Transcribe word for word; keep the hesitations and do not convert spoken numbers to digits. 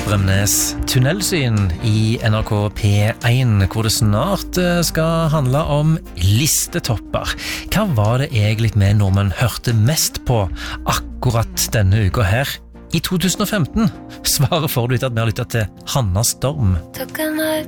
Bremnes, tunnelsyn i N R K P én, hvor det snart skal handle om listetopper. Hva var det egentlig vi nordmenn hørte mest på akkurat denne uka her? I to tusen og femten? Svaret får du etter at vi har lyttet til Hanna Storm. Took a night